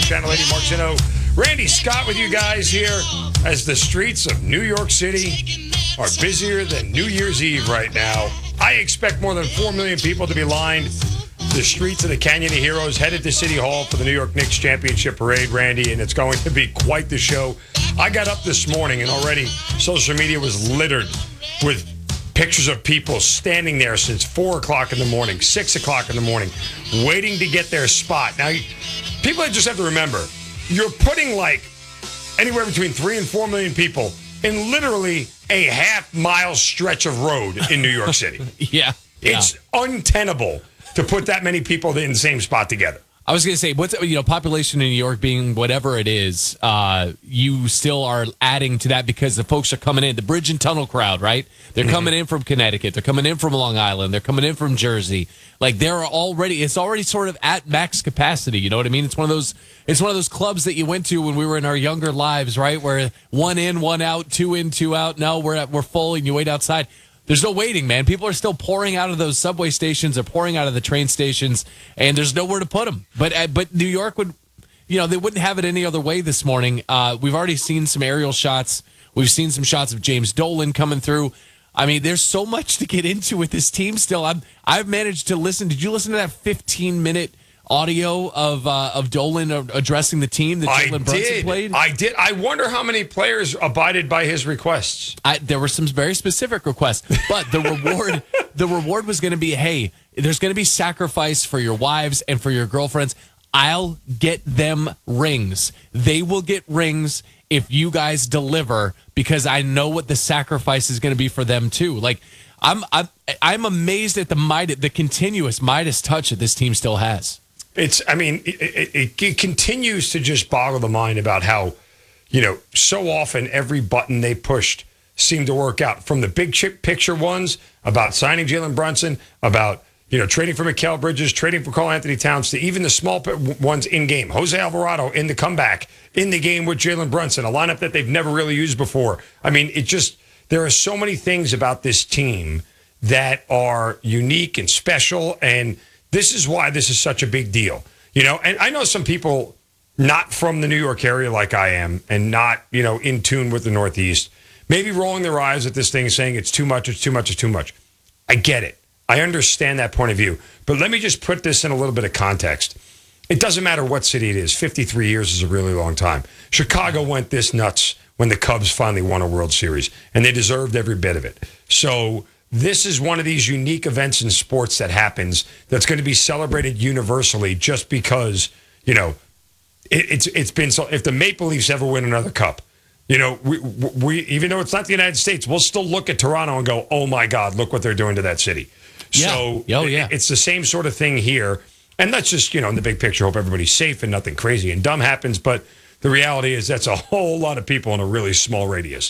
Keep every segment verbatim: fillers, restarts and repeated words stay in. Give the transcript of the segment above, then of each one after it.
Channel eighty, Mark Zeno, Randy Scott with you guys here as the streets of New York City are busier than New Year's Eve right now. I expect more than four million people to be lined the streets of the Canyon of Heroes headed to City Hall for the New York Knicks championship parade, Randy, and it's going to be quite the show. I got up this morning and already social media was littered with pictures of people standing there since four o'clock in the morning, six o'clock in the morning, waiting to get their spot. Now, people just have to remember, you're putting like anywhere between three and four million people in literally a half mile stretch of road in New York City. yeah. It's yeah. untenable to put that many people in the same spot together. I was going to say, what's you know, population in New York being whatever it is, uh, you still are adding to that because the folks are coming in. The bridge and tunnel crowd, right? They're mm-hmm. coming in from Connecticut. They're coming in from Long Island. They're coming in from Jersey. Like they're already, it's already sort of at max capacity. You know what I mean? It's one of those, it's one of those clubs that you went to when we were in our younger lives, right? Where one in, one out, two in, two out. No, we're at, we're full, and you wait outside. There's no waiting, man. People are still pouring out of those subway stations or pouring out of the train stations, and there's nowhere to put them. But uh, but New York would, you know, they wouldn't have it any other way this morning. Uh, we've already seen some aerial shots. We've seen some shots of James Dolan coming through. I mean, there's so much to get into with this team still. I've, I've managed to listen. Did you listen to that fifteen-minute audio of uh, of Dolan addressing the team that Jalen Brunson did. played? I did. I wonder how many players abided by his requests. I, there were some very specific requests, but the reward the reward was going to be, hey, there's going to be sacrifice for your wives and for your girlfriends. I'll get them rings. They will get rings if you guys deliver, because I know what the sacrifice is going to be for them too. Like I'm I'm I'm amazed at the Midas, the continuous Midas touch that this team still has. It's, I mean, it, it, it continues to just boggle the mind about how, you know, so often every button they pushed seemed to work out. From the big chip picture ones about signing Jalen Brunson, about, you know, trading for Mikal Bridges, trading for Karl Anthony Towns, to even the small ones in game. Jose Alvarado in the comeback, in the game with Jalen Brunson, a lineup that they've never really used before. I mean, it just, there are so many things about this team that are unique and special, and this is why this is such a big deal, you know. And I know some people not from the New York area like I am, and not, you know, in tune with the Northeast, maybe rolling their eyes at this thing, saying it's too much, it's too much, it's too much. I get it. I understand that point of view. But let me just put this in a little bit of context. It doesn't matter what city it is. fifty-three years is a really long time. Chicago went this nuts when the Cubs finally won a World Series, and they deserved every bit of it. So this is one of these unique events in sports that happens that's going to be celebrated universally just because, you know, it, it's it's been so. If the Maple Leafs ever win another cup, you know, we, we even though it's not the United States, we'll still look at Toronto and go, oh, my God, look what they're doing to that city. Yeah. So oh, yeah. it, it's the same sort of thing here. And let's just, you know, in the big picture, hope everybody's safe and nothing crazy and dumb happens. But the reality is that's a whole lot of people in a really small radius.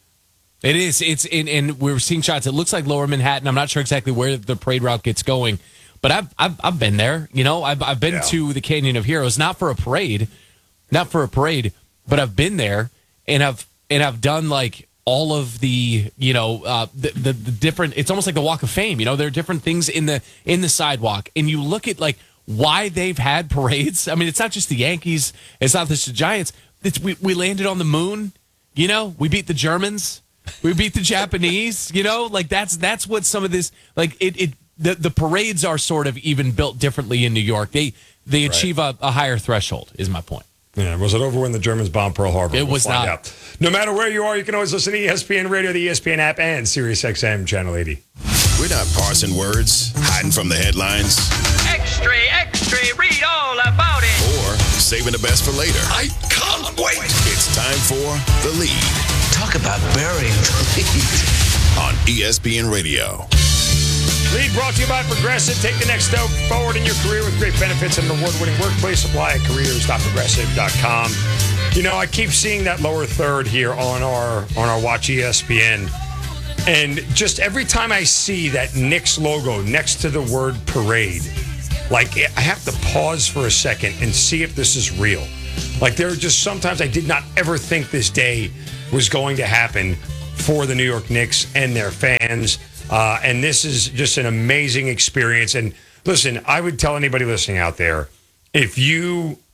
It is. It's in, and we're seeing shots. It looks like Lower Manhattan. I'm not sure exactly where the parade route gets going, but I've I've, I've been there. You know, I've I've been yeah. to the Canyon of Heroes, not for a parade, not for a parade, but I've been there, and I've and I've done like all of the, you know, uh, the, the the different. It's almost like the Walk of Fame. You know, there are different things in the in the sidewalk, and you look at like why they've had parades. I mean, it's not just the Yankees. It's not just the Giants. It's we we landed on the moon. You know, we beat the Germans. We beat the Japanese, you know, like that's that's what some of this, like it, it the, the parades are sort of even built differently in New York. They they achieve right. a, a higher threshold, is my point. Yeah, was it over when the Germans bombed Pearl Harbor? It we'll was not. Out. No matter where you are, you can always listen to E S P N Radio, the E S P N app, and Sirius X M Channel eighty. We're not parsing words, hiding from the headlines. Extra, extra, read all about it. Or saving the best for later. I can't wait. It's time for The Lead. Talk about burying the lead. On E S P N Radio. Lead brought to you by Progressive. Take the next step forward in your career with great benefits and an award-winning workplace. Apply at careers dot progressive dot com. You know, I keep seeing that lower third here on our on our Watch E S P N. And just every time I see that Knicks logo next to the word parade, like I have to pause for a second and see if this is real. Like there are just sometimes I did not ever think this day was going to happen for the New York Knicks and their fans. Uh, and this is just an amazing experience. And listen, I would tell anybody listening out there, if you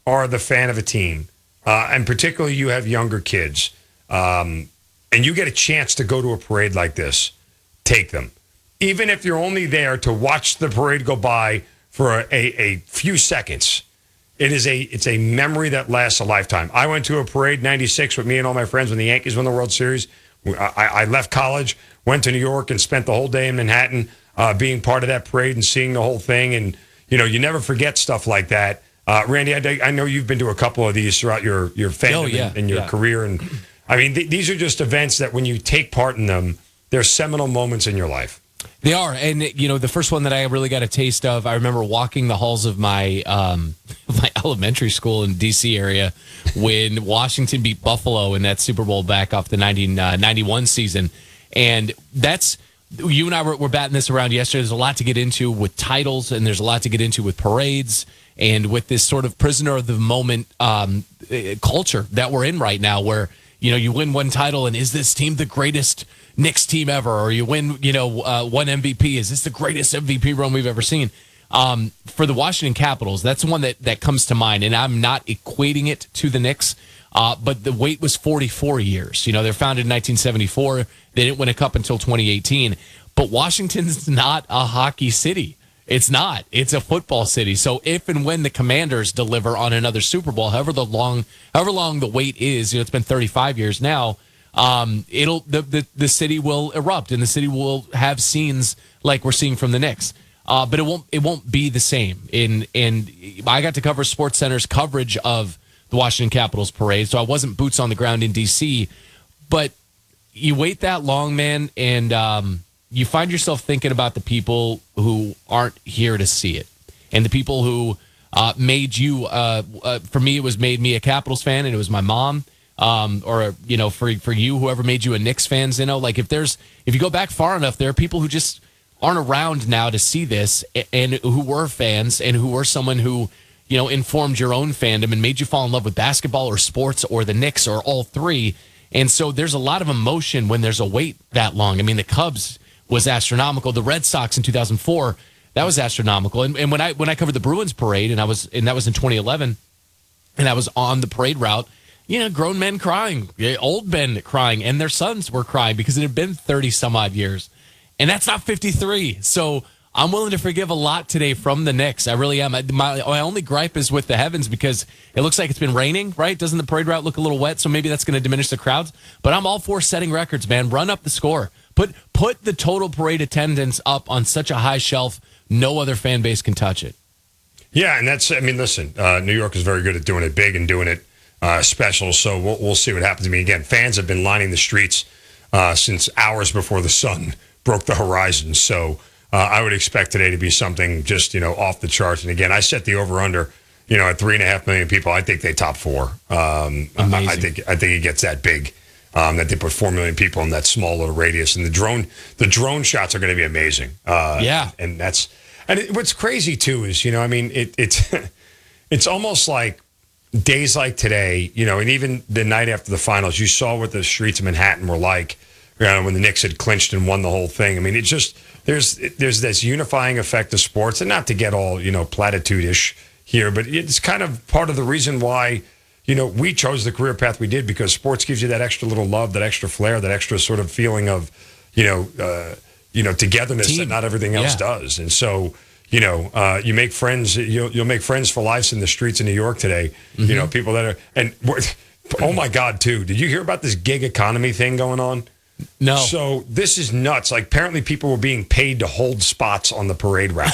are the fan of a team, uh, and particularly you have younger kids, um, and you get a chance to go to a parade like this, take them. Even if you're only there to watch the parade go by for a, a, a few seconds, it is a it's a memory that lasts a lifetime. I went to a parade in ninety-six with me and all my friends when the Yankees won the World Series. I, I left college, went to New York, and spent the whole day in Manhattan uh, being part of that parade and seeing the whole thing. And, you know, you never forget stuff like that. Uh, Randy, I, I know you've been to a couple of these throughout your, your fandom oh, yeah, and, and your yeah. career. And, I mean, th- these are just events that when you take part in them, they're seminal moments in your life. They are. And, you know, the first one that I really got a taste of, I remember walking the halls of my um, my elementary school in D C area when Washington beat Buffalo in that Super Bowl back off the nineteen ninety-one season. And that's, you and I were, were batting this around yesterday. There's a lot to get into with titles, and there's a lot to get into with parades, and with this sort of prisoner of the moment um, culture that we're in right now, where, you know, you win one title, and is this team the greatest Knicks team ever? Or you win, you know, uh, one M V P. Is this the greatest M V P run we've ever seen? Um, for the Washington Capitals, that's one that, that comes to mind, and I'm not equating it to the Knicks, uh, but the wait was forty-four years. You know, they're founded in nineteen seventy-four. They didn't win a cup until twenty eighteen. But Washington's not a hockey city. It's not. It's a football city. So if and when the Commanders deliver on another Super Bowl, however the long, however long the wait is, you know, it's been thirty-five years now. Um, it'll the, the the city will erupt, and the city will have scenes like we're seeing from the Knicks. Uh, but it won't it won't be the same. In and I got to cover SportsCenter's coverage of the Washington Capitals parade, so I wasn't boots on the ground in D C. But you wait that long, man, and um, you find yourself thinking about the people who aren't here to see it, and the people who uh, made you. Uh, uh, for me, it was made me a Capitals fan, and it was my mom. Um, or, you know, for for you, whoever made you a Knicks fan, you know, like if there's if you go back far enough, there are people who just aren't around now to see this, and who were fans, and who were someone who, you know, informed your own fandom and made you fall in love with basketball or sports or the Knicks or all three. And so there's a lot of emotion when there's a wait that long. I mean, the Cubs was astronomical. The Red Sox in two thousand four, that was astronomical. And, and when I when I covered the Bruins parade, and I was and that was in twenty eleven, and I was on the parade route. You know, grown men crying, old men crying, and their sons were crying because it had been thirty some odd years. And that's not fifty-three. So I'm willing to forgive a lot today from the Knicks. I really am. My, my only gripe is with the heavens because it looks like it's been raining, right? Doesn't the parade route look a little wet? So maybe that's going to diminish the crowds. But I'm all for setting records, man. Run up the score. Put, put the total parade attendance up on such a high shelf, no other fan base can touch it. Yeah, and that's, I mean, listen, uh, New York is very good at doing it big and doing it Uh, special, so we'll, we'll see what happens. I mean, again, fans have been lining the streets uh, since hours before the sun broke the horizon. So uh, I would expect today to be something just, you know, off the charts. And again, I set the over/under, you know, at three and a half million people. I think they top four. Um, I, I think I think it gets that big. Um, that they put four million people in that small little radius, and the drone the drone shots are going to be amazing. Uh, yeah, and that's and it, what's crazy too is, you know, I mean, it, it's it's almost like. Days like today, you know, and even the night after the finals, you saw what the streets of Manhattan were like, you know, when the Knicks had clinched and won the whole thing. I mean, it's just there's there's this unifying effect of sports, and not to get all, you know, platitude-ish here, but it's kind of part of the reason why, you know, we chose the career path we did, because sports gives you that extra little love, that extra flair, that extra sort of feeling of, you know, uh, you know, togetherness Team. that not everything else Yeah. does, and so. You know, uh, you make friends. You'll, you'll make friends for life in the streets of New York today. Mm-hmm. You know, people that are and oh my God, too! Did you hear about this gig economy thing going on? No. So this is nuts. Like apparently, people were being paid to hold spots on the parade route.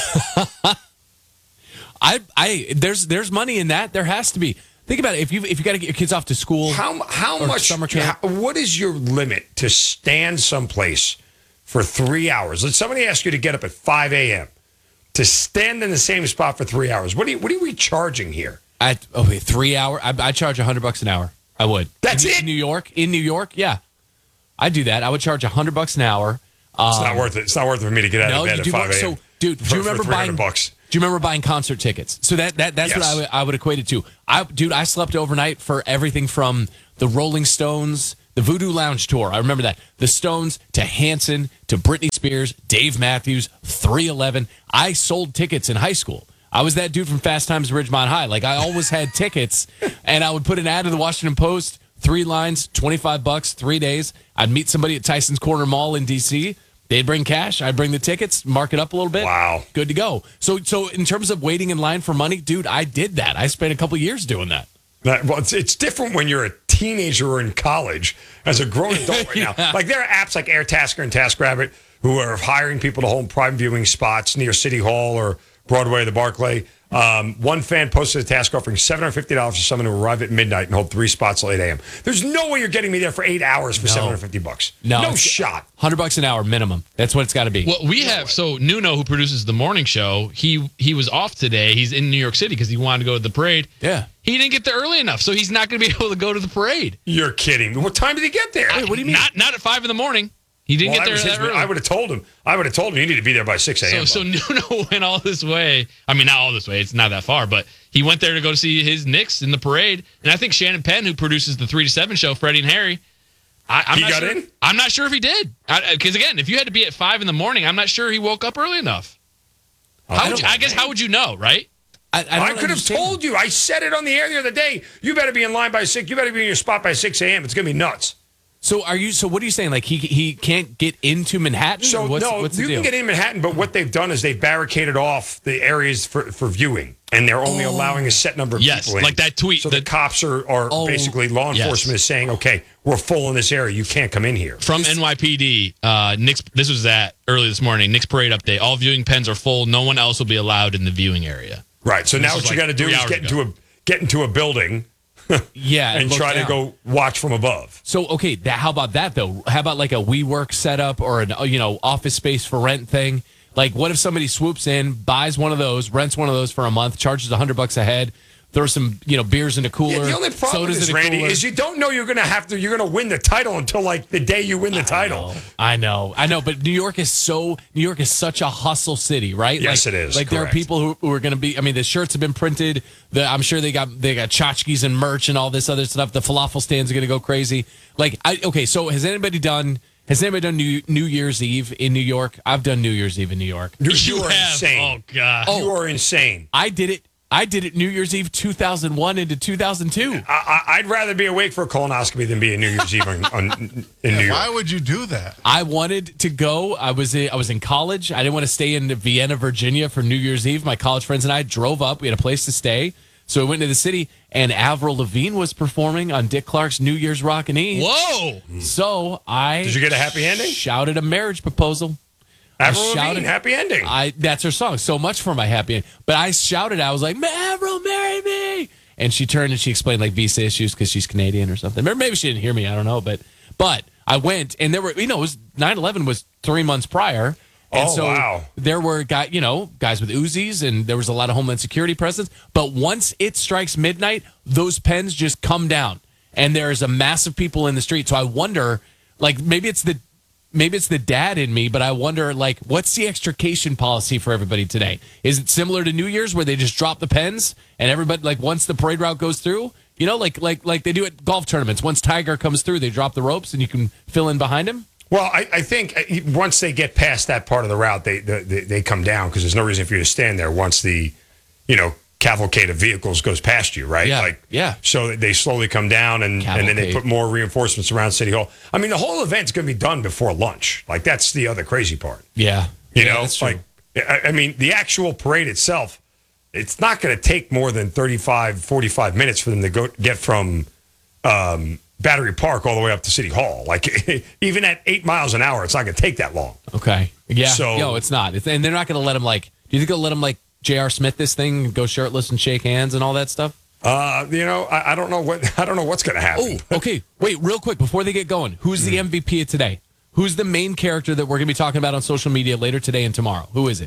I, I, there's, there's money in that. There has to be. Think about it. If you, if you got to get your kids off to school, How how or much? summer camp, how- what is your limit to stand someplace for three hours? Let somebody ask you to get up at five a.m. to stand in the same spot for three hours. What are you, what are we charging here? At okay, three hour. I, I charge a hundred bucks an hour. I would. That's in, it? in New York. In New York, yeah, I do that. I would charge a hundred bucks an hour. Um, It's not worth it. It's not worth it for me to get out no, of bed you at do five more- a.m. So, dude, do for- you for remember three hundred buying? bucks? Do you remember buying concert tickets? So that that that's Yes. what I would, I would equate it to. I dude, I slept overnight for everything from the Rolling Stones, the Voodoo Lounge tour. I remember that. The Stones to Hanson to Britney Spears, Dave Matthews, three eleven. I sold tickets in high school. I was that dude from Fast Times at Ridgemont High. Like, I always had tickets, and I would put an ad in the Washington Post, three lines, twenty-five bucks, three days. I'd meet somebody at Tyson's Corner Mall in D C. They'd bring cash. I'd bring the tickets, mark it up a little bit. Wow. Good to go. So, so in terms of waiting in line for money, dude, I did that. I spent a couple years doing that. That, well, it's, it's different when you're a teenager or in college. As a grown adult right Yeah. now, like there are apps like AirTasker and TaskRabbit who are hiring people to hold private viewing spots near City Hall or Broadway or the Barclay. Um, one fan posted a task offering seven hundred fifty dollars for someone to arrive at midnight and hold three spots till eight a.m. There's no way you're getting me there for eight hours for No. seven hundred fifty bucks. No, no it's- shot. one hundred bucks an hour minimum. That's what it's got to be. Well, we have so Nuno, who produces the morning show, he he was off today. He's in New York City because he wanted to go to the parade. Yeah. He didn't get there early enough, so he's not going to be able to go to the parade. You're kidding. What time did he get there? Wait, what do you mean? Not not at five in the morning. He didn't Well, get that there was his- that early. I would have told him. I would have told him you need to be there by six a.m. So, so Nuno went all this way. I mean, not all this way. It's not that far, but he went there to go see his Knicks in the parade. And I think Shannon Penn, who produces the three to seven show, Freddie and Harry, I, I'm He not got sure, in? I'm not sure if he did. Because again, if you had to be at five in the morning, I'm not sure he woke up early enough. How would you, I guess how would you know, right? I, I, I, don't could have understand. told you. I said it on the air the other day. You better be in line by six. You better be in your spot by six a.m. It's going to be nuts. So are you? So what are you saying? Like he he can't get into Manhattan? So Or what's, no, what's the you deal? can get in Manhattan, but what they've done is they've barricaded off the areas for, for viewing, and they're only allowing a set number of Yes, people in. like that tweet So that- the cops are, are Oh, basically law yes. enforcement is saying, okay, we're full in this area. You can't come in here. From N Y P D, uh, Nick's. This was at early this morning. Nick's parade update. All viewing pens are full. No one else will be allowed in the viewing area. Right. So This now was what you like got to do three is hours get ago. into a get into a building Yeah, and look try to down. go watch from above. So okay, that, how about that though? How about like a WeWork setup or an you know office space for rent thing? Like, what if somebody swoops in, buys one of those, rents one of those for a month, charges a hundred bucks a head, throws some you know beers in a cooler, Yeah, the only problem with sodas this, in a Randy, cooler. is you don't know you're going to have to. You're going to win the title until like the day you win the title. I know, I know, but New York is so New York is such a hustle city, right? Yes, like, it is, Like there are correct. people who, who are going to be. I mean, the shirts have been printed. The, I'm sure they got they got tchotchkes and merch and all this other stuff. The falafel stands are going to go crazy. Like, I okay, so has anybody done? Has anybody done New, New Year's Eve in New York? I've done New Year's Eve in New York. You, You you are have. insane. Oh God. You are insane. I did it. I did it New Year's Eve two thousand one into two thousand two. I, I, I'd rather be awake for a colonoscopy than be in New Year's Eve on, on, in New York. Why would you do that? I wanted to go. I was in, I was in college. I didn't want to stay in Vienna, Virginia for New Year's Eve. My college friends and I drove up. We had a place to stay. So we went to the city, and Avril Lavigne was performing on Dick Clark's New Year's Rockin' Eve. Whoa. So I Did you get a happy ending? Shouted a marriage proposal. Avril I Lavigne, shouted- happy ending. I that's her song. So much for my happy end. But I shouted. I was like, Avril, marry me. And she turned and she explained like visa issues because she's Canadian or something. Or maybe she didn't hear me. I don't know. But but I went, and there were you know it was nine eleven was three months prior. And Oh, so wow. there were guy, you know, guys with Uzis, and there was a lot of Homeland Security presence. But once it strikes midnight, those pens just come down, and there is a mass of people in the street. So I wonder, like, maybe it's the maybe it's the dad in me, but I wonder, like, what's the extrication policy for everybody today? Is it similar to New Year's where they just drop the pens and everybody, like, once the parade route goes through, you know, like like like they do at golf tournaments. Once Tiger comes through, they drop the ropes and you can fill in behind him. Well, I, I think uh, once they get past that part of the route, they they, they come down because there's no reason for you to stand there once the, you know, cavalcade of vehicles goes past you, right? Yeah, Like, yeah. So they slowly come down, and, and then they Cavalcade. put more reinforcements around City Hall. I mean, the whole event's going to be done before lunch. Like, that's the other crazy part. Yeah, You Yeah, know, that's true. like, I, I mean, the actual parade itself, it's not going to take more than thirty-five, forty-five minutes for them to go get from um, Battery Park all the way up to City Hall. Like, even at eight miles an hour, it's not going to take that long. Okay. Yeah. So- no, it's not. It's, and they're not going to let him like. Do you think they'll let him like J R. Smith this thing, go shirtless and shake hands and all that stuff? Uh, you know, I, I don't know what I don't know what's going to happen. Oh, okay. Wait, real quick before they get going, who's the M V P of today? Who's the main character that we're going to be talking about on social media later today and tomorrow? Who is it?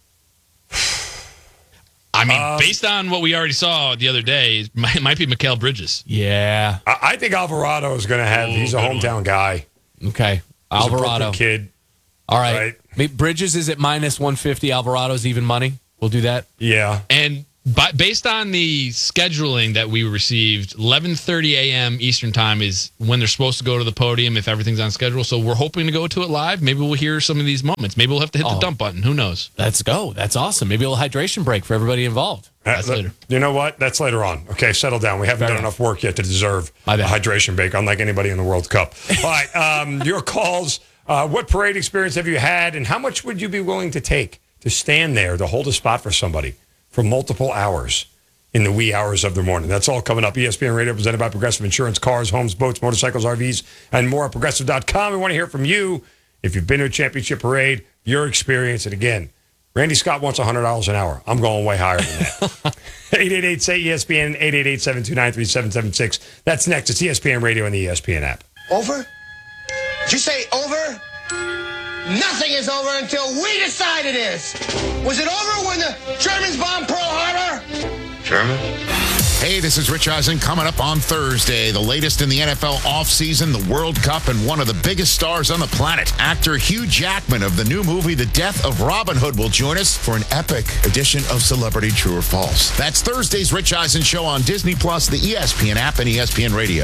I mean, Um, based on what we already saw the other day, it might, it might be Mikhail Bridges. Yeah. I, I think Alvarado is going to have. Oh, He's a good one. hometown guy. Okay. He's a Alvarado. Brooklyn kid. All right. right. Maybe Bridges is at minus one fifty. Alvarado's even money. We'll do that. Yeah. And But based on the scheduling that we received, eleven thirty a.m. Eastern time is when they're supposed to go to the podium if everything's on schedule. So we're hoping to go to it live. Maybe we'll hear some of these moments. Maybe we'll have to hit Oh. the dump button. Who knows? Let's go. That's awesome. Maybe a little hydration break for everybody involved. That's Uh, later. You know what? That's later on. Okay, settle down. We haven't Fair done enough. enough work yet to deserve My a bad. hydration break, unlike anybody in the World Cup. All right, um, your calls. Uh, what parade experience have you had, and how much would you be willing to take to stand there to hold a spot for somebody for multiple hours in the wee hours of the morning? That's all coming up. E S P N Radio, presented by Progressive Insurance, cars, homes, boats, motorcycles, R Vs, and more at progressive dot com. We want to hear from you. If you've been to a championship parade, your experience. And again, Randy Scott wants one hundred dollars an hour. I'm going way higher than that. eight eight eight, say E S P N, eight eight eight, seven two nine, three seven seven six. That's next. It's E S P N Radio and the E S P N app. Over? Did you say over? Nothing is over until we decide it is. Was it over when the Germans bombed Pearl Harbor? German? Hey, this is Rich Eisen. Coming up on Thursday, the latest in the N F L offseason, the World Cup, and one of the biggest stars on the planet. Actor Hugh Jackman of the new movie The Death of Robin Hood will join us for an epic edition of Celebrity True or False. That's Thursday's Rich Eisen Show on Disney Plus, the E S P N app, and E S P N Radio.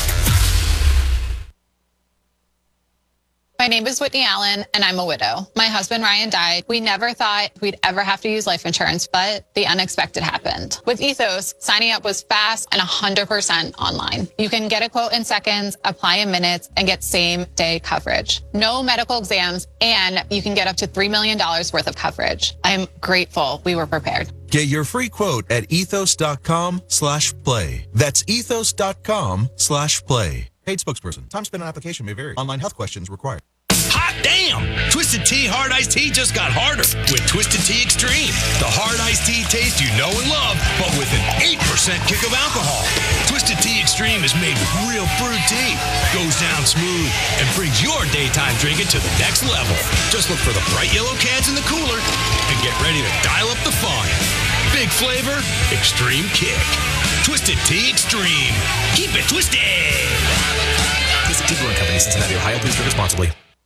My name is Whitney Allen, and I'm a widow. My husband, Ryan, died. We never thought we'd ever have to use life insurance, but the unexpected happened. With Ethos, signing up was fast and one hundred percent online. You can get a quote in seconds, apply in minutes, and get same-day coverage. No medical exams, and you can get up to three million dollars worth of coverage. I'm grateful we were prepared. Get your free quote at ethos.com slash play. That's ethos.com slash play. Paid spokesperson. Time spent on application may vary. Online health questions required. Hot damn! Twisted Tea Hard Iced Tea just got harder with Twisted Tea Extreme. The hard iced tea taste you know and love, but with an eight percent kick of alcohol. Twisted Tea Extreme is made with real fruit tea, goes down smooth, and brings your daytime drinking to the next level. Just look for the bright yellow cans in the cooler and get ready to dial up the fun. Big flavor, extreme kick. Twisted Tea Extreme. Keep it twisted! Twisted Tea Brewing Company, Cincinnati, Ohio. Please drink responsibly.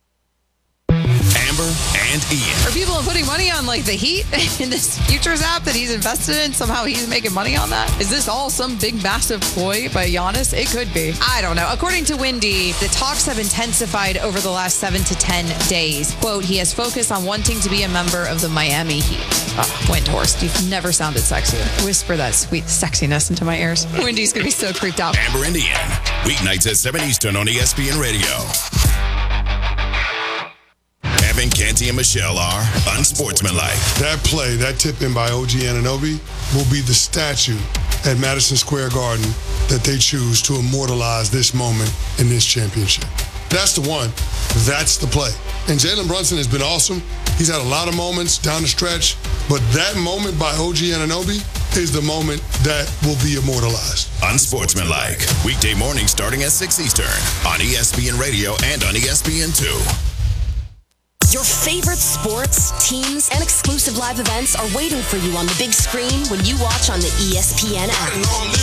Amber and Ian. Are people putting money on like the Heat in this futures app that he's invested in? Somehow he's making money on that? Is this all some big massive ploy by Giannis? It could be. I don't know. According to Wendy, the talks have intensified over the last seven to ten days. Quote, he has focused on wanting to be a member of the Miami Heat. Oh, Windhorst, you've never sounded sexier. Whisper that sweet sexiness into my ears. Wendy's going to be so creeped out. Amber and Ian. Weeknights at seven Eastern on E S P N Radio. Evan, Canty, and Michelle are unsportsmanlike. That play, that tip in by O G Anunoby, will be the statue at Madison Square Garden that they choose to immortalize this moment in this championship. That's the one. That's the play. And Jalen Brunson has been awesome. He's had a lot of moments down the stretch, but that moment by O G Anunoby is the moment that will be immortalized. Unsportsmanlike. Weekday mornings starting at six Eastern on E S P N Radio and on E S P N two. Your favorite sports, teams, and exclusive live events are waiting for you on the big screen when you watch on the E S P N app.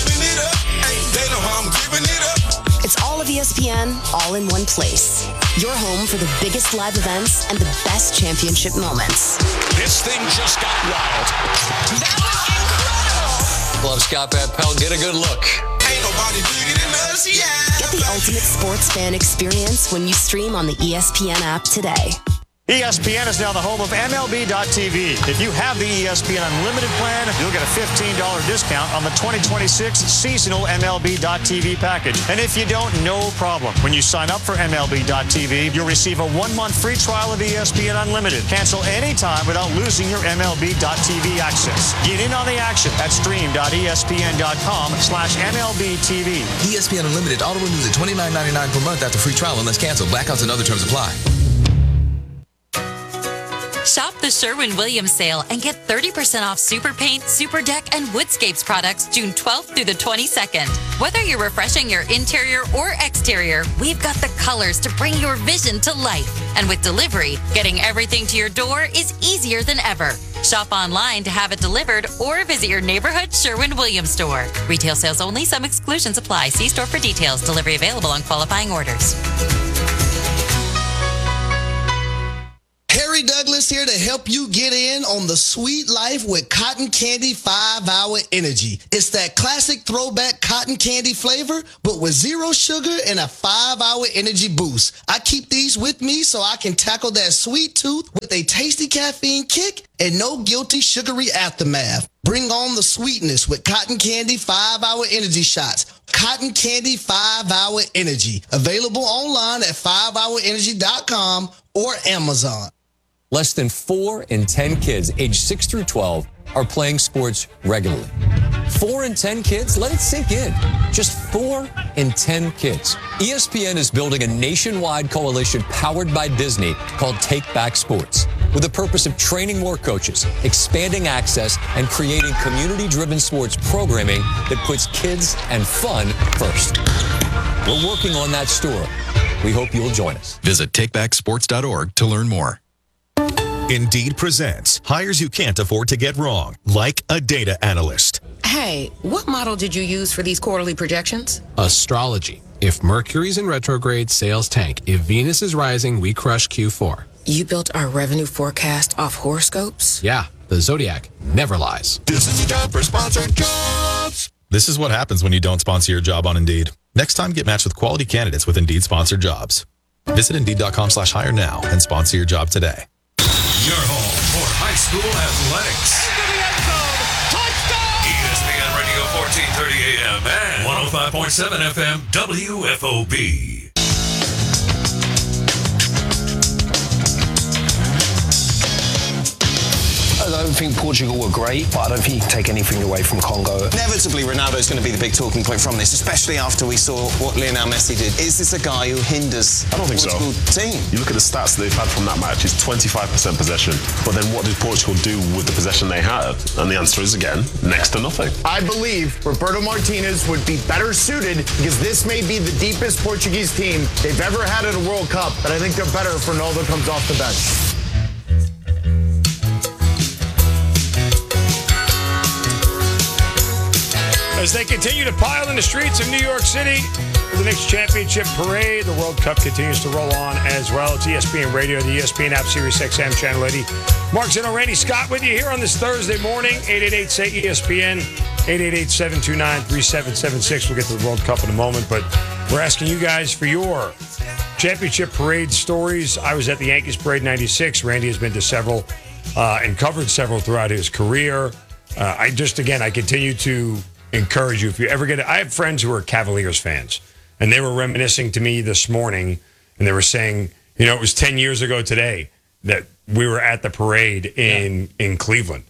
It's all of E S P N, all in one place. Your home for the biggest live events and the best championship moments. This thing just got wild. That was incredible! Love Scott Van Pelt. Get a good look. Ain't nobody bigger than us, yeah. Get the ultimate sports fan experience when you stream on the E S P N app today. E S P N is now the home of M L B dot T V. If you have the E S P N Unlimited plan, you'll get a fifteen dollars discount on the twenty twenty-six seasonal M L B dot T V package. And if you don't, no problem. When you sign up for M L B dot T V, you'll receive a one-month free trial of E S P N Unlimited. Cancel anytime without losing your M L B dot T V access. Get in on the action at stream dot E S P N dot com slash M L B T V. E S P N Unlimited auto renews at twenty-nine ninety-nine per month after free trial unless canceled. Blackouts and other terms apply. Shop the Sherwin-Williams sale and get thirty percent off Super Paint, Super Deck, and Woodscapes products June twelfth through the twenty-second. Whether you're refreshing your interior or exterior, we've got the colors to bring your vision to life. And with delivery, getting everything to your door is easier than ever. Shop online to have it delivered or visit your neighborhood Sherwin-Williams store. Retail sales only. Some exclusions apply. See store for details. Delivery available on qualifying orders. Harry does Douglas here to help you get in on the sweet life with Cotton Candy five hour Energy. It's that classic throwback cotton candy flavor, but with zero sugar and a five hour energy boost. I keep these with me so I can tackle that sweet tooth with a tasty caffeine kick and no guilty sugary aftermath. Bring on the sweetness with Cotton Candy five hour Energy shots. Cotton Candy five hour Energy. Available online at five hour energy dot com or Amazon. Less than four in ten kids aged six through twelve are playing sports regularly. Four in ten kids? Let it sink in. Just four in ten kids. E S P N is building a nationwide coalition powered by Disney called Take Back Sports, with the purpose of training more coaches, expanding access, and creating community-driven sports programming that puts kids and fun first. We're working on that story. We hope you'll join us. Visit take back sports dot org to learn more. Indeed presents hires you can't afford to get wrong, like a data analyst. Hey, what model did you use for these quarterly projections? Astrology. If Mercury's in retrograde, sales tank. If Venus is rising, we crush Q four. You built our revenue forecast off horoscopes? Yeah, the Zodiac never lies. This is a job for sponsored jobs. This is what happens when you don't sponsor your job on Indeed. Next time, get matched with quality candidates with Indeed sponsored jobs. Visit Indeed.com slash hire now and sponsor your job today. Your home for high school athletics. Into the end zone. Touchdown! E S P N Radio fourteen thirty A M and one oh five point seven F M W F O B. I don't think Portugal were great, but I don't think you can take anything away from Congo. Inevitably, Ronaldo's going to be the big talking point from this, especially after we saw what Lionel Messi did. Is this a guy who hinders I don't think Portugal so. team? You look at the stats they've had from that match, it's twenty-five percent possession. But then what did Portugal do with the possession they had? And the answer is, again, next to nothing. I believe Roberto Martinez would be better suited because this may be the deepest Portuguese team they've ever had at a World Cup, but I think they're better if Ronaldo comes off the bench. As they continue to pile in the streets of New York City for the Knicks championship parade, the World Cup continues to roll on as well. It's E S P N Radio, the E S P N app, Sirius X M, Channel eighty. Mark Zeno, Randy Scott with you here on this Thursday morning. eight eight eight, S A Y, E S P N, eight eight eight, seven two nine, three seven seven six. We'll get to the World Cup in a moment, but we're asking you guys for your championship parade stories. I was at the Yankees Parade ninety-six. Randy has been to several uh, and covered several throughout his career. Uh, I just, again, I continue to encourage you, if you ever get it. I have friends who are Cavaliers fans, and they were reminiscing to me this morning, and they were saying, you know, it was ten years ago today that we were at the parade in yeah. in Cleveland.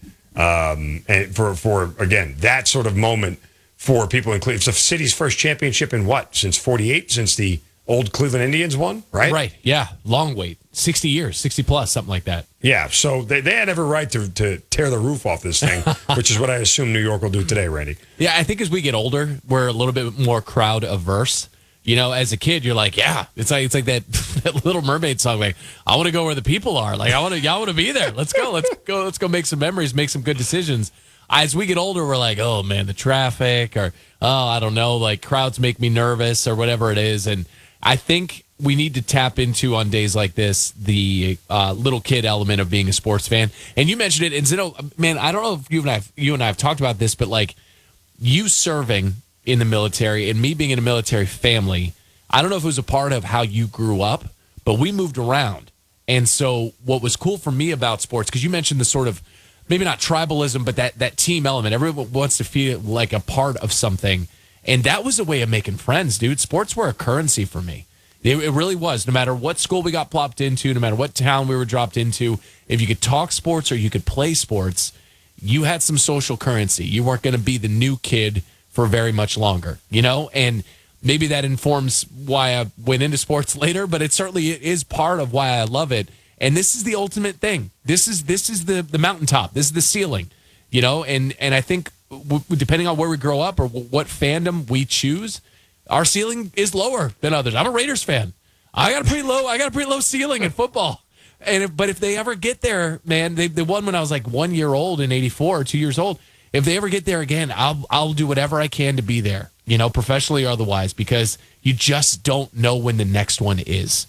Um, and for, for, again, that sort of moment for people in Cleveland. It's the city's first championship in what? Since forty-eight? Since the old Cleveland Indians won, right? Right, yeah. Long wait. sixty years, sixty plus, something like that. Yeah, so they, they had every right to, to tear the roof off this thing, which is what I assume New York will do today, Randy. Yeah, I think as we get older, we're a little bit more crowd averse. You know, as a kid, you're like, yeah, it's like it's like that, that Little Mermaid song, like, I want to go where the people are. Like, I want to, y'all want to be there. Let's go, let's go, let's go make some memories, make some good decisions. As we get older, we're like, oh man, the traffic, or oh, I don't know, like crowds make me nervous, or whatever it is. And I think we need to tap into, on days like this, the uh, little kid element of being a sports fan. And you mentioned it, and Zeno, man, I don't know if you and I, have, you and I have talked about this, but like you serving in the military and me being in a military family, I don't know if it was a part of how you grew up, but we moved around. And so what was cool for me about sports, because you mentioned the sort of, maybe not tribalism, but that, that team element. Everyone wants to feel like a part of something. And that was a way of making friends, dude. Sports were a currency for me. It, it really was. No matter what school we got plopped into, no matter what town we were dropped into, if you could talk sports or you could play sports, you had some social currency. You weren't going to be the new kid for very much longer, you know? And maybe that informs why I went into sports later, but it certainly is part of why I love it. And this is the ultimate thing. This is this is the, the mountaintop. This is the ceiling, you know? And, and I think w- depending on where we grow up or w- what fandom we choose, our ceiling is lower than others. I'm a Raiders fan. I got a pretty low. I got a pretty low ceiling in football. And if, but if they ever get there, man, they they won when I was like one year old in eighty-four, or two years old. If they ever get there again, I'll I'll do whatever I can to be there, you know, professionally or otherwise, because you just don't know when the next one is.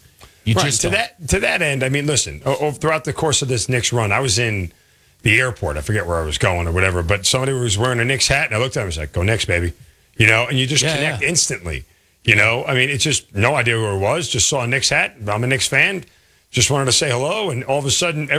You right, just to don't. that to that end. I mean, listen. o- o- Throughout the course of this Knicks run, I was in the airport. I forget where I was going or whatever, but somebody was wearing a Knicks hat, and I looked at him and was like, "Go Knicks, baby," you know. And you just Yeah, connect yeah. instantly. You know, I mean, it's just no idea who it was. Just saw a Knicks hat. I'm a Knicks fan. Just wanted to say hello, and all of a sudden.